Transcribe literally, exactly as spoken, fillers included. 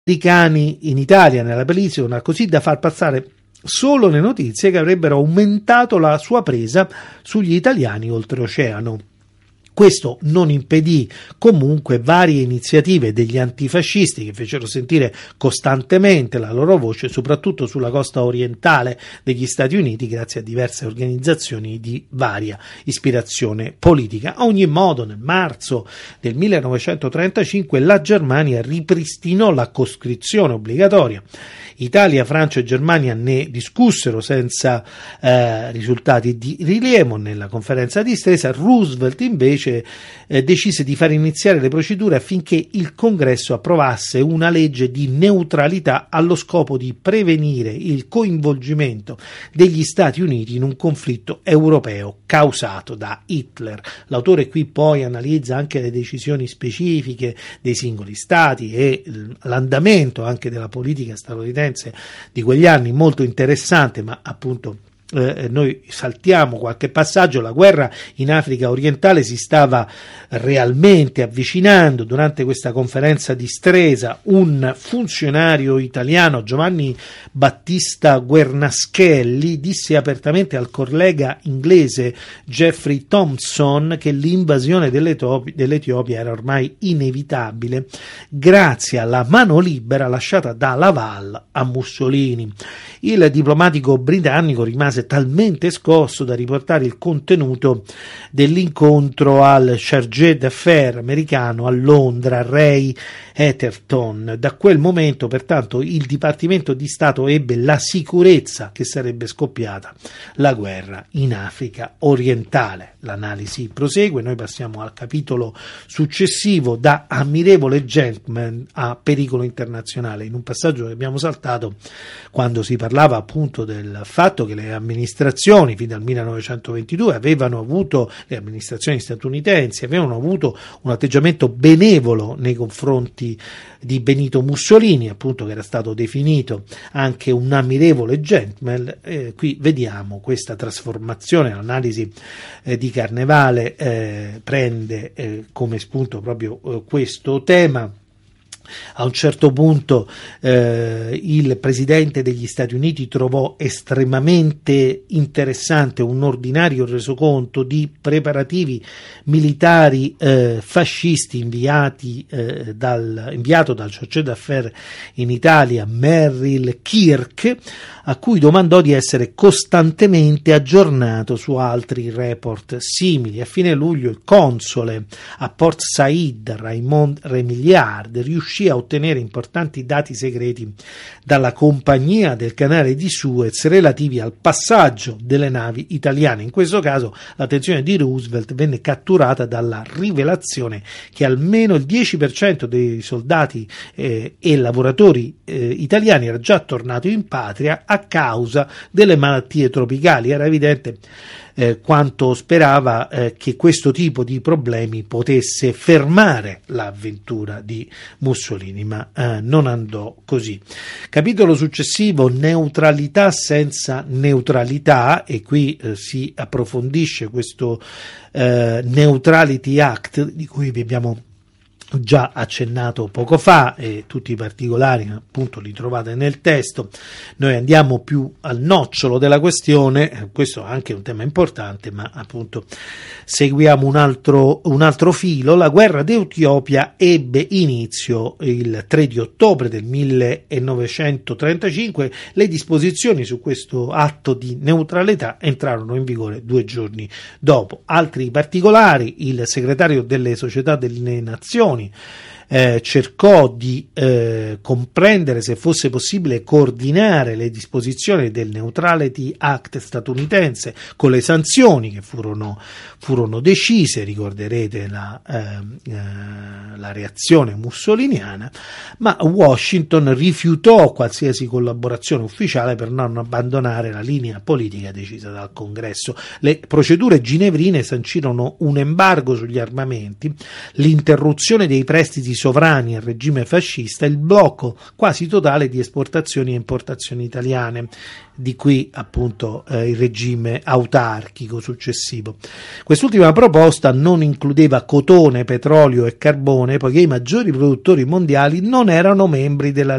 americani in Italia, nella penisola, così da far passare solo le notizie che avrebbero aumentato la sua presa sugli italiani oltreoceano. Questo non impedì comunque varie iniziative degli antifascisti che fecero sentire costantemente la loro voce, soprattutto sulla costa orientale degli Stati Uniti, grazie a diverse organizzazioni di varia ispirazione politica. A ogni modo, nel marzo del millenovecentotrentacinque la Germania ripristinò la coscrizione obbligatoria. Italia, Francia e Germania ne discussero senza eh, risultati di rilievo nella conferenza di Stresa. Roosevelt invece eh, decise di far iniziare le procedure affinché il Congresso approvasse una legge di neutralità allo scopo di prevenire il coinvolgimento degli Stati Uniti in un conflitto europeo causato da Hitler. L'autore qui poi analizza anche le decisioni specifiche dei singoli stati e l'andamento anche della politica statunitense di quegli anni, molto interessante, ma appunto Eh, noi saltiamo qualche passaggio. La guerra in Africa orientale si stava realmente avvicinando. Durante questa conferenza di Stresa un funzionario italiano, Giovanni Battista Guernaschelli, disse apertamente al collega inglese Jeffrey Thompson che l'invasione dell'Etiopia, dell'Etiopia era ormai inevitabile grazie alla mano libera lasciata da Laval a Mussolini. Il diplomatico britannico rimase talmente scosso da riportare il contenuto dell'incontro al chargé d'affaires americano a Londra, Ray Atherton. Da quel momento, pertanto, il Dipartimento di Stato ebbe la sicurezza che sarebbe scoppiata la guerra in Africa orientale. L'analisi prosegue, noi passiamo al capitolo successivo, da ammirevole gentleman a pericolo internazionale. In un passaggio che abbiamo saltato, quando si parlava appunto del fatto che le amministrazioni fin dal millenovecentoventidue avevano avuto, le amministrazioni statunitensi avevano avuto un atteggiamento benevolo nei confronti di Benito Mussolini, appunto, che era stato definito anche un ammirevole gentleman. Eh, qui vediamo questa trasformazione. L'analisi eh, di Carnevale eh, prende eh, come spunto proprio eh, questo tema. A un certo punto eh, il presidente degli Stati Uniti trovò estremamente interessante un ordinario resoconto di preparativi militari eh, fascisti inviati, eh, dal, inviato dal chargé d'affaires in Italia Merrill Kirk, a cui domandò di essere costantemente aggiornato su altri report simili. A fine luglio il console a Port Said, Raymond Remillard, riuscì a ottenere importanti dati segreti dalla compagnia del canale di Suez relativi al passaggio delle navi italiane. In questo caso l'attenzione di Roosevelt venne catturata dalla rivelazione che almeno il dieci per cento dei soldati eh, e lavoratori eh, italiani era già tornato in patria a causa delle malattie tropicali. Era evidente Eh, quanto sperava eh, che questo tipo di problemi potesse fermare l'avventura di Mussolini, ma eh, non andò così. Capitolo successivo, neutralità senza neutralità, e qui eh, si approfondisce questo eh, Neutrality Act di cui vi abbiamo già accennato poco fa, e tutti i particolari appunto li trovate nel testo. Noi andiamo più al nocciolo della questione. Questo è anche un tema importante, ma appunto seguiamo un altro, un altro filo. La guerra d'Etiopia ebbe inizio il tre di ottobre del millenovecentotrentacinque. Le disposizioni su questo atto di neutralità entrarono in vigore due giorni dopo. Altri particolari: il segretario delle Società delle Nazioni Eh, cercò di eh, comprendere se fosse possibile coordinare le disposizioni del Neutrality Act statunitense con le sanzioni che furono, furono decise. Ricorderete la, eh, eh, la reazione mussoliniana, ma Washington rifiutò qualsiasi collaborazione ufficiale per non abbandonare la linea politica decisa dal Congresso. Le procedure ginevrine sancirono un embargo sugli armamenti, l'interruzione dei prestiti sovrani al regime fascista il blocco quasi totale di esportazioni e importazioni italiane. Di qui appunto eh, il regime autarchico successivo. Quest'ultima proposta non includeva cotone, petrolio e carbone, poiché i maggiori produttori mondiali non erano membri della